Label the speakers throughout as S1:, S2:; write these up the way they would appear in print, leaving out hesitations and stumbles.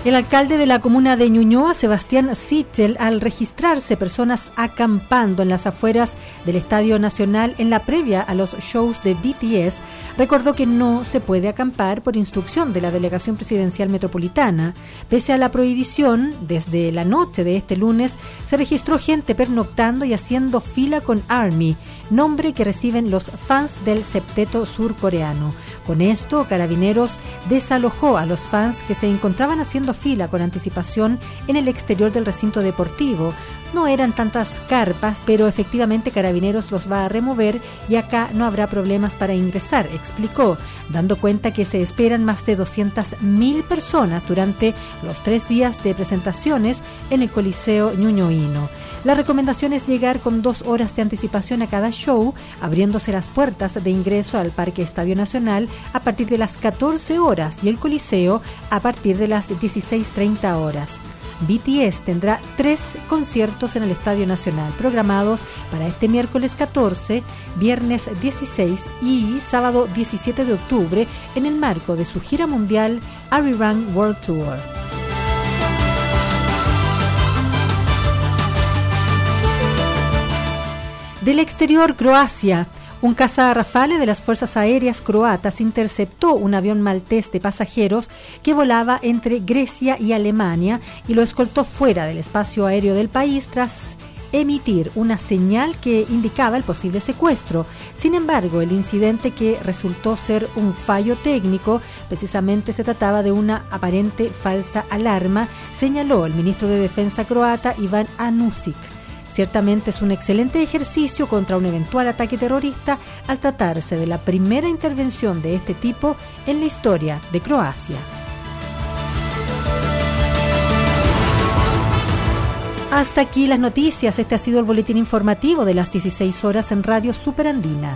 S1: El alcalde de la comuna de Ñuñoa, Sebastián Sichel, al registrarse personas acampando en las afueras del Estadio Nacional en la previa a los shows de BTS, recordó que no se puede acampar por instrucción de la Delegación Presidencial Metropolitana. Pese a la prohibición, desde la noche de este lunes se registró gente pernoctando y haciendo fila con ARMY, nombre que reciben los fans del septeto surcoreano. Con esto, Carabineros desalojó a los fans que se encontraban haciendo fila con anticipación en el exterior del recinto deportivo. No eran tantas carpas, pero efectivamente Carabineros los va a remover y acá no habrá problemas para ingresar, explicó, dando cuenta que se esperan más de 200.000 personas durante los 3 días de presentaciones en el Coliseo ñuñoíno. La recomendación es llegar con 2 horas de anticipación a cada show, abriéndose las puertas de ingreso al Parque Estadio Nacional a partir de las 14 horas y el Coliseo a partir de las 16:30 horas. BTS tendrá 3 conciertos en el Estadio Nacional programados para este miércoles 14, viernes 16 y sábado 17 de octubre en el marco de su gira mundial Arirang World Tour. Del exterior, Croacia. Un caza Rafale de las Fuerzas Aéreas croatas interceptó un avión maltés de pasajeros que volaba entre Grecia y Alemania y lo escoltó fuera del espacio aéreo del país tras emitir una señal que indicaba el posible secuestro. Sin embargo, el incidente, que resultó ser un fallo técnico, precisamente se trataba de una aparente falsa alarma, señaló el ministro de Defensa croata Ivan Anušić. Ciertamente es un excelente ejercicio contra un eventual ataque terrorista al tratarse de la primera intervención de este tipo en la historia de Croacia. Hasta aquí las noticias. Este ha sido el boletín informativo de las 16 horas en Radio Superandina.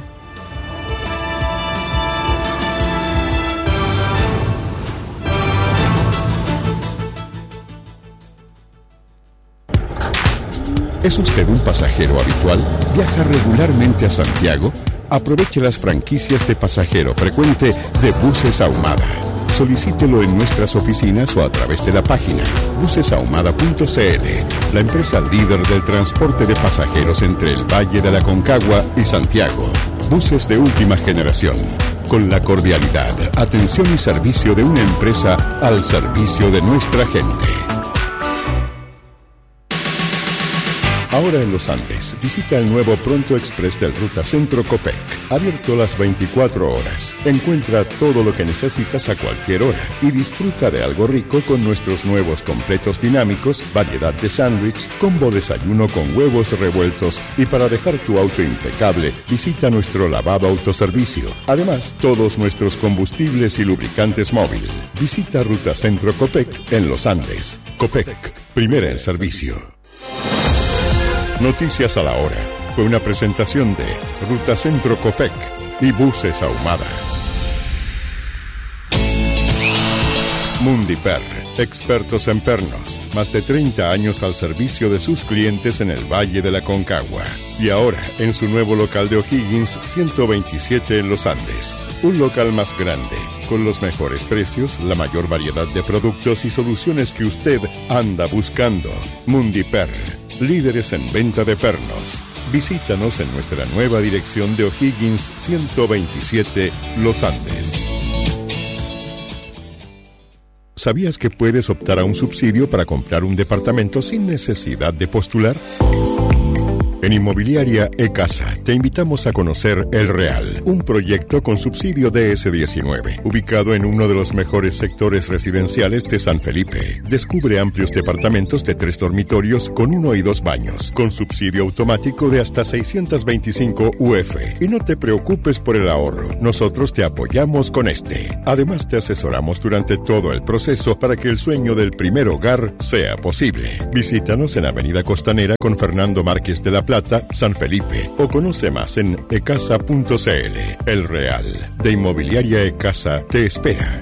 S2: ¿Es usted un pasajero habitual? ¿Viaja regularmente a Santiago? Aproveche las franquicias de pasajero frecuente de Buses Ahumada. Solicítelo en nuestras oficinas o a través de la página bucesahumada.cl, la empresa líder del transporte de pasajeros entre el Valle de la Aconcagua y Santiago. Buses de última generación, con la cordialidad, atención y servicio de una empresa al servicio de nuestra gente. Ahora en los Andes, visita el nuevo Pronto Express del Ruta Centro Copec, abierto las 24 horas. Encuentra todo lo que necesitas a cualquier hora y disfruta de algo rico con nuestros nuevos completos dinámicos, variedad de sándwich, combo desayuno con huevos revueltos y para dejar tu auto impecable, visita nuestro lavado autoservicio. Además, todos nuestros combustibles y lubricantes móvil. Visita Ruta Centro Copec en los Andes. Copec, primera en servicio. Noticias a la hora. Fue una presentación de Ruta Centro Copec y Buses Ahumada. Mundiper, expertos en pernos. Más de 30 años al servicio de sus clientes en el Valle de la Aconcagua. Y ahora en su nuevo local de O'Higgins 127 en Los Andes. Un local más grande, con los mejores precios, la mayor variedad de productos y soluciones que usted anda buscando. Mundiper, líderes en venta de pernos. Visítanos en nuestra nueva dirección de O'Higgins 127, Los Andes. ¿Sabías que puedes optar a un subsidio para comprar un departamento sin necesidad de postular? En Inmobiliaria E-Casa te invitamos a conocer El Real, un proyecto con subsidio DS19, ubicado en uno de los mejores sectores residenciales de San Felipe. Descubre amplios departamentos de 3 dormitorios con 1 y 2 baños, con subsidio automático de hasta 625 UF. Y no te preocupes por el ahorro, nosotros te apoyamos con este. Además te asesoramos durante todo el proceso para que el sueño del primer hogar sea posible. Visítanos en Avenida Costanera con Fernando Márquez de la Plata, San Felipe, o conoce más en ecasa.cl. El Real, de Inmobiliaria E-Casa, te espera.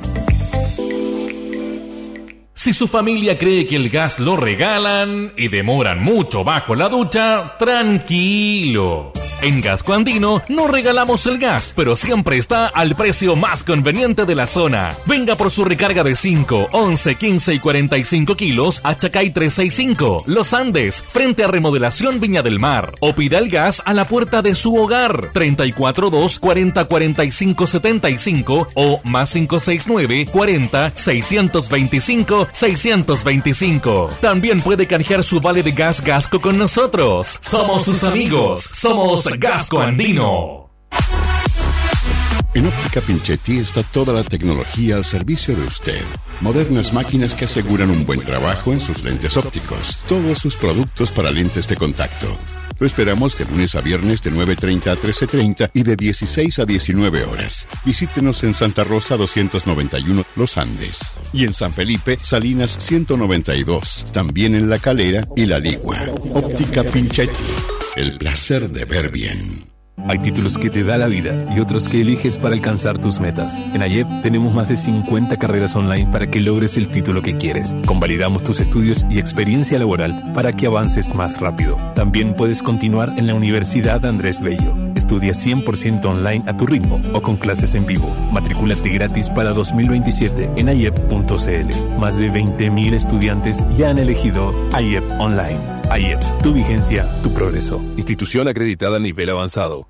S3: Si su familia cree que el gas lo regalan y demoran mucho bajo la ducha, tranquilo. En Gasco Andino no regalamos el gas, pero siempre está al precio más conveniente de la zona. Venga por su recarga de 5, 11, 15 y 45 kilos a Chacay 365, Los Andes, frente a Remodelación Viña del Mar. O pida el gas a la puerta de su hogar. 342 40 45 75 o más 569 40 625 625. También puede canjear su vale de gas Gasco con nosotros. Somos sus amigos. Somos Gasco Andino.
S2: En Óptica Pinchetti está toda la tecnología al servicio de usted. Modernas máquinas que aseguran un buen trabajo en sus lentes ópticos. Todos sus productos para lentes de contacto. Lo esperamos de lunes a viernes de 9:30 a 13:30 y de 16 a 19 horas. Visítenos en Santa Rosa 291 Los Andes y en San Felipe Salinas 192. También en La Calera y La Ligua. Óptica Pinchetti. El placer de ver bien.
S4: Hay títulos que te da la vida y otros que eliges para alcanzar tus metas. En AYEP tenemos más de 50 carreras online para que logres el título que quieres. Convalidamos tus estudios y experiencia laboral para que avances más rápido. También puedes continuar en la Universidad Andrés Bello. Estudia 100% online a tu ritmo o con clases en vivo. Matricúlate gratis para 2027 en ayep.cl. Más de 20.000 estudiantes ya han elegido AYEP Online. AYEP, tu vigencia, tu progreso. Institución acreditada a nivel avanzado.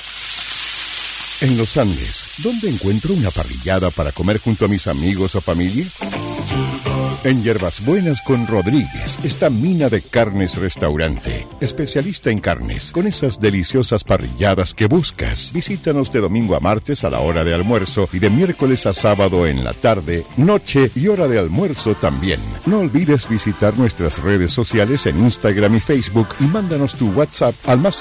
S2: En Los Andes, ¿dónde encuentro una parrillada para comer junto a mis amigos o familia? En Hierbas Buenas con Rodríguez está Mina de Carnes Restaurante, especialista en carnes, con esas deliciosas parrilladas que buscas. Visítanos de domingo a martes a la hora de almuerzo y de miércoles a sábado en la tarde, noche y hora de almuerzo también. No olvides visitar nuestras redes sociales en Instagram y Facebook y mándanos tu WhatsApp al más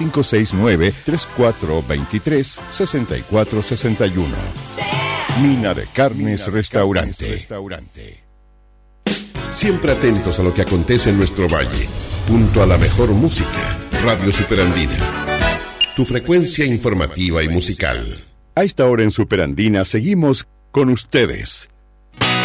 S2: 569-3423-6461. Mina de Carnes Restaurante.
S5: Siempre atentos a lo que acontece en nuestro valle, junto a la mejor música. Radio Superandina, tu frecuencia informativa y musical.
S2: A esta hora en Superandina seguimos con ustedes.